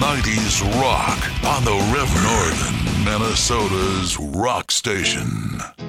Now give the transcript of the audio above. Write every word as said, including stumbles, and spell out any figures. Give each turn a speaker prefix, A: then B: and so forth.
A: nineties rock on the River, Northern Minnesota's rock station.